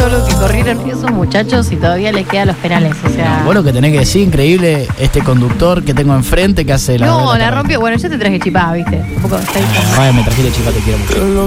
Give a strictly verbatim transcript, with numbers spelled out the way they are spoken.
todo lo que corrieron esos muchachos y todavía les quedan los penales. O sea. Vos lo que tenés que decir, increíble, este conductor que tengo enfrente que hace la. No, de la rompió. Bueno, yo te traje chipá, ¿viste? Un poco. Vaya, me trajiste chipá, te quiero mucho.